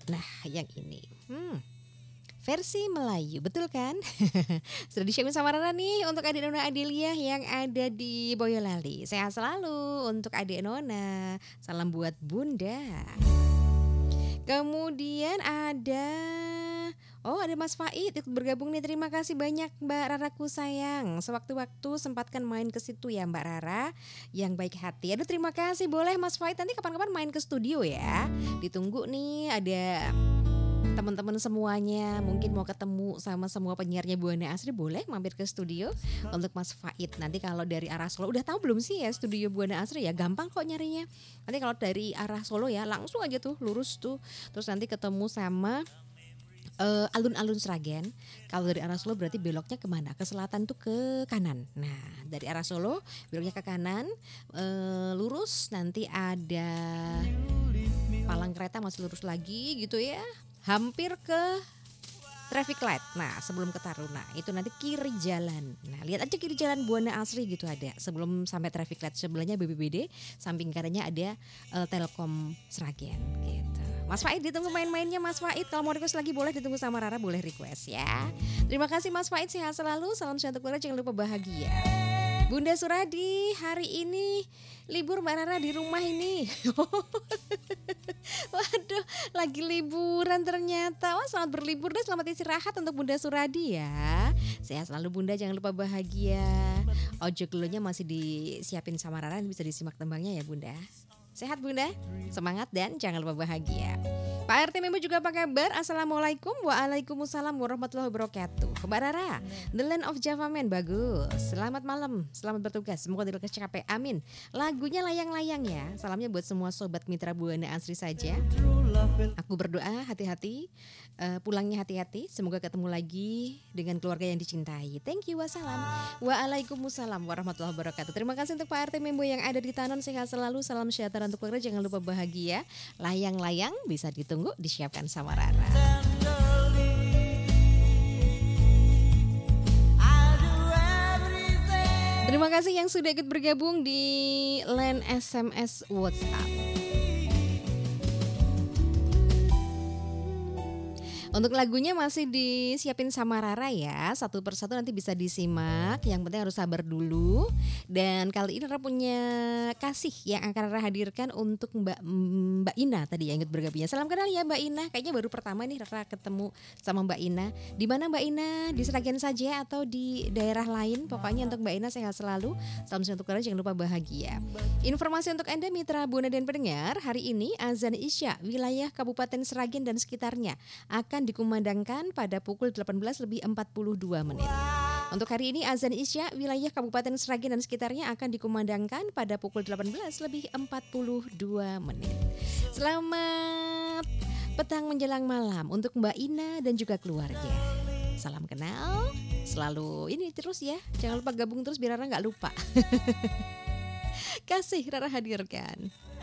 Nah, yang ini. Versi Melayu, betul kan? Sudah disiapin sama Rara nih untuk adik Nona Adelia yang ada di Boyolali. Sehat selalu untuk adik Nona. Salam buat Bunda. Kemudian ada Mas Faid ikut bergabung nih. Terima kasih banyak Mbak Raraku sayang. Sewaktu-waktu sempatkan main ke situ ya Mbak Rara yang baik hati. Aduh terima kasih, boleh Mas Faid nanti kapan-kapan main ke studio ya. Ditunggu nih, ada teman-teman semuanya mungkin mau ketemu sama semua penyiarnya Buana Asri, boleh mampir ke studio untuk Mas Faid. Nanti kalau dari arah Solo, udah tahu belum sih ya studio Buana Asri ya, gampang kok nyarinya. Nanti kalau dari arah Solo ya langsung aja tuh lurus tuh, terus nanti ketemu sama alun-alun Sragen. Kalau dari arah Solo berarti beloknya kemana? Ke selatan tuh ke kanan. Nah dari arah Solo beloknya ke kanan, lurus nanti ada palang kereta masih lurus lagi gitu ya. Hampir ke traffic light. Nah sebelum ke Taruna itu nanti kiri jalan. Nah lihat aja kiri jalan Buana Asri gitu ada. Sebelum sampai traffic light sebelahnya BPBD, samping kanannya ada Telkom Sragen gitu. Mas Faid ditunggu main-mainnya Mas Faid. Kalau mau request lagi boleh ditunggu sama Rara, boleh request ya. Terima kasih Mas Faid, sehat selalu. Salam sehat untuk keluarga, jangan lupa bahagia. Bunda Suradi hari ini libur Mbak Rara di rumah ini. Waduh, lagi liburan ternyata. Wah, selamat berlibur deh, selamat istirahat untuk Bunda Suradi ya. Sehat selalu Bunda, jangan lupa bahagia. Ojek dulunya masih disiapin sama Rara, bisa disimak tembangnya ya Bunda. Sehat Bunda, semangat dan jangan lupa bahagia. Pak RT Memo juga apa kabar? Assalamualaikum, waalaikumsalam warahmatullahi wabarakatuh. Mbak Rara, The Land of Java Man, bagus. Selamat malam, selamat bertugas. Semoga tidak capek, amin. Lagunya layang-layang ya. Salamnya buat semua sobat mitra Buana Asri saja. Aku berdoa hati-hati, pulangnya hati-hati. Semoga ketemu lagi dengan keluarga yang dicintai. Thank you, wassalam. Waalaikumsalam warahmatullahi wabarakatuh. Terima kasih untuk Pak RT Membo yang ada di Tanon. Sehat selalu, salam sejahtera untuk keluarga. Jangan lupa bahagia. Layang-layang bisa ditunggu, disiapkan sama Rara. Terima kasih yang sudah ikut bergabung di line SMS WhatsApp. Untuk lagunya masih disiapin sama Rara ya, satu persatu nanti bisa disimak. Yang penting harus sabar dulu. Dan kali ini Rara punya kasih yang akan Rara hadirkan untuk Mbak Ina tadi yang ikut bergabungnya. Salam kenal ya Mbak Ina. Kayaknya baru pertama nih Rara ketemu sama Mbak Ina. Di mana Mbak Ina? Di Sragen saja atau di daerah lain? Pokoknya untuk Mbak Ina sehat selalu. Salam sehat untuk kalian, jangan lupa bahagia. Informasi untuk Anda mitra Buana dan pendengar, hari ini azan Isya wilayah Kabupaten Sragen dan sekitarnya akan dikumandangkan pada pukul 18:42. Untuk hari ini azan Isya wilayah Kabupaten Sragen dan sekitarnya akan dikumandangkan pada pukul 18:42. Selamat petang menjelang malam untuk Mbak Ina dan juga keluarga. Salam kenal, selalu ini terus ya. Jangan lupa gabung terus biar Rara gak lupa. Kasih Rara hadirkan.